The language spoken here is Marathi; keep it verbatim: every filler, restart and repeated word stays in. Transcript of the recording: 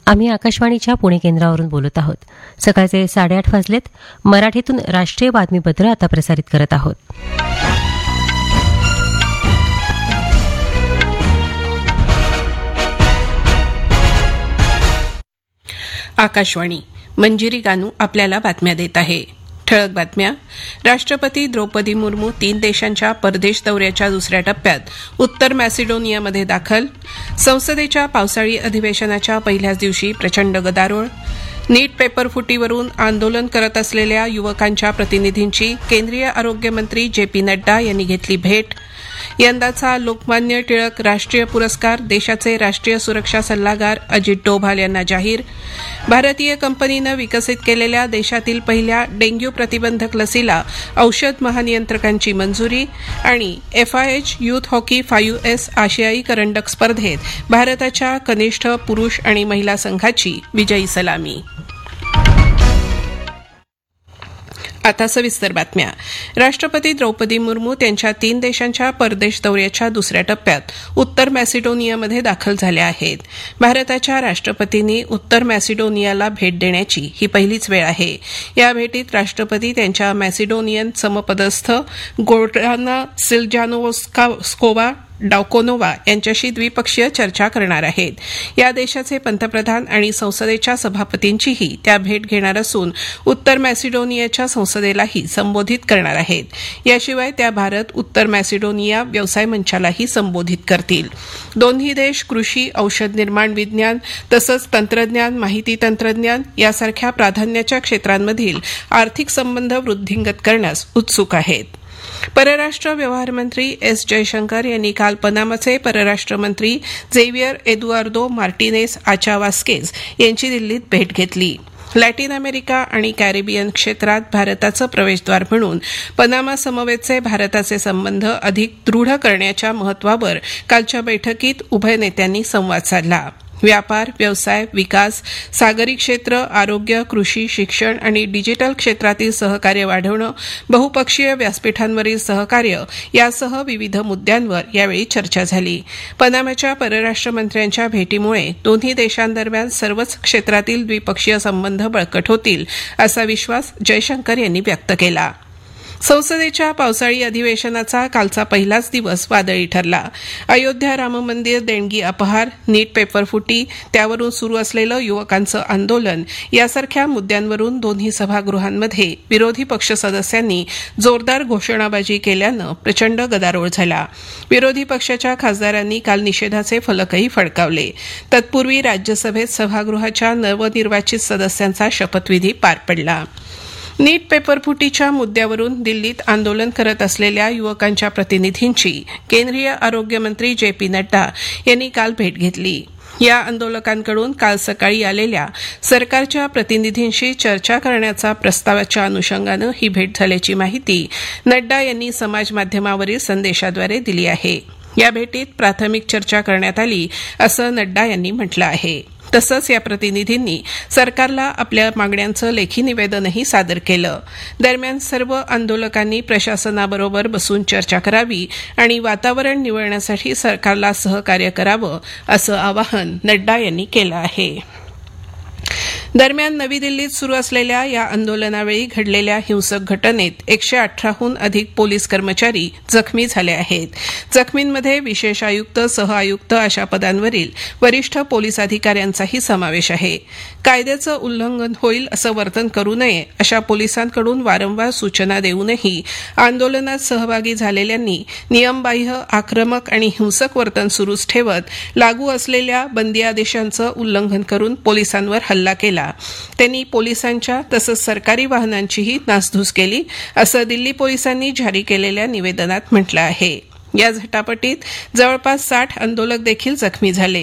आम्ही आकाशवाणीच्या पुणे केंद्रावरून बोलत आहोत. सकाळचे साडेआठ वाजलेत. मराठीतून राष्ट्रीय बातमीपत्र आता प्रसारित करत आहोत. आकाशवाणी. मंजिरी गानू आपल्याला बातम्या देत आहे. ठळक बातम्या. राष्ट्रपती द्रौपदी मुर्मू तीन देशांच्या परदेश दौऱ्याच्या दुसऱ्या टप्प्यात उत्तर मॅसिडोनियामध्ये दाखल. संसदेच्या पावसाळी अधिवेशनाच्या पहिल्याच दिवशी प्रचंड गदारोळ. नीट पेपर फुटीवरून आंदोलन करत असलेल्या युवकांच्या प्रतिनिधींची केंद्रीय आरोग्यमंत्री जे पी नड्डा यांनी घेतली भेट. यंदाचा लोकमान्य टिळक राष्ट्रीय पुरस्कार देशाचे राष्ट्रीय सुरक्षा सल्लागार अजित डोभाल यांना जाहीर. भारतीय कंपनीनं विकसित केलेल्या देशातील पहिल्या डेंग्यू प्रतिबंधक लसीला औषध महानियंत्रकांची मंजुरी. आणि FIH youth hockey five S आशियाई करंडक स्पर्धेत भारताच्या कनिष्ठ पुरुष आणि महिला संघाची विजयी सलामी. आता सविस्तर बातम्या. राष्ट्रपती द्रौपदी मुर्मू त्यांच्या तीन देशांच्या परदेश दौऱ्याच्या दुसऱ्या टप्प्यात उत्तर मॅसिडोनियामध्ये दाखल झाल्या आहेत. भारताच्या राष्ट्रपतींनी उत्तर मॅसिडोनियाला भेट देण्याची ही पहिलीच वेळ आहे. या भेटीत राष्ट्रपती त्यांच्या मॅसिडोनियन समपदस्थ गोर्डाना सिल्जानोव्स्कावा डाकोनोवा यांच्याशी द्विपक्षीय चर्चा करणार आहेत. या देशाचे पंतप्रधान आणि संसदेच्या सभापतींचीही त्या भेट घेणार असून उत्तर मॅसिडोनियाच्या संसदेलाही संबोधित करणार आहेत. याशिवाय त्या भारत उत्तर मॅसिडोनिया व्यवसाय मंचालाही संबोधित करतील. दोन्ही देश कृषी, औषध निर्माण विज्ञान तसंच तंत्रज्ञान, माहिती तंत्रज्ञान यासारख्या प्राधान्याच्या क्षेत्रांमधील आर्थिक संबंध वृद्धिंगत करण्यास उत्सुक आहेत. परराष्ट्र व्यवहार मंत्री एस जयशंकर यांनी काल पनामाचे परराष्ट्र मंत्री झेवियर एदुआर्दो मार्टिनेस आचा वास्केज यांची दिल्लीत भेट घेतली. लॅटिन अमेरिका आणि कॅरिबियन क्षेत्रात भारताचं प्रवेशद्वार म्हणून पनामा समवेतचे भारताचे संबंध अधिक दृढ करण्याच्या महत्वावर कालच्या बैठकीत उभय नेत्यांनी संवाद साधला. व्यापार, व्यवसाय, विकास, सागरी क्षेत्र, आरोग्य, कृषी, शिक्षण आणि डिजिटल क्षेत्रातील सहकार्य वाढवणं, बहुपक्षीय व्यासपीठांवरील सहकार्य यासह विविध मुद्द्यांवर यावेळी चर्चा झाली. पनामाच्या परराष्ट्र मंत्र्यांच्या भेटीमुळे दोन्ही देशांदरम्यान सर्वच क्षेत्रातील द्विपक्षीय संबंध बळकट होतील असा विश्वास जयशंकर यांनी व्यक्त केला. संसदेच्या पावसाळी अधिवेशनाचा कालचा पहिलाच दिवस वादळी ठरला. अयोध्या राम मंदिर देणगी अपहार, नीट पेपर फुटी, त्यावरून सुरू असलेलं युवकांचं आंदोलन यासारख्या मुद्द्यांवरून दोन्ही सभागृहांमध्ये विरोधी पक्ष सदस्यांनी जोरदार घोषणाबाजी केल्यानं प्रचंड गदारोळ झाला. विरोधी पक्षाच्या खासदारांनी काल निषेधाचे फलकही फडकावले. तत्पूर्वी राज्यसभेत सभागृहाच्या नवनिर्वाचित सदस्यांचा शपथविधी पार पडला. नीट पेपरफुटीच्या मुद्द्यावरून दिल्लीत आंदोलन करत असलेल्या युवकांच्या प्रतिनिधींची केंद्रीय आरोग्यमंत्री जे पी नड्डा यांनी काल भेट घेतली. या आंदोलकांकडून काल सकाळी आलेल्या सरकारच्या प्रतिनिधींशी चर्चा करण्याचा प्रस्तावाच्या अनुषंगानं ही भेट झाल्याची माहिती नड्डा यांनी समाजमाध्यमावरील संदेशाद्वारे दिली आहे. या भेटीत प्राथमिक चर्चा करण्यात आली असं नड्डा यांनी म्हटलं आहे. तसंच या प्रतिनिधींनी सरकारला आपल्या मागण्यांचं लेखी निवेदनही सादर केलं. दरम्यान सर्व आंदोलकांनी प्रशासनाबरोबर बसून चर्चा करावी आणि वातावरण निवळण्यासाठी सरकारला सहकार्य करावं असं आवाहन नड्डा यांनी केलं आहे. दरम्यान नवी दिल्लीत सुरू असलेल्या या आंदोलनावेळी घडलेल्या हिंसक घटनेत एकशे अठराहून अधिक पोलीस कर्मचारी जखमी झाले आहेत. जखमींमध्ये विशेष आयुक्त, सहआयुक्त अशा पदांवरील वरिष्ठ पोलीस अधिकाऱ्यांचाही समावेश आहे. कायद्याचं उल्लंघन होईल असं वर्तन करू नये अशा पोलिसांकडून वारंवार सूचना देऊनही आंदोलनात सहभागी झालेल्यांनी नियमबाह्य, आक्रमक आणि हिंसक वर्तन सुरूच ठेवत लागू असलेल्या बंदी आदेशांचं उल्लंघन करून पोलिसांवर हल्ला केला. त्यांनी पोलिसांच्या तसंच सरकारी वाहनांचीही नासधूस केली असं दिल्ली पोलिसांनी जारी केलेल्या निवेदनात म्हटलं आहे. या झटापटीत जवळपास साठ आंदोलक देखील जखमी झाले.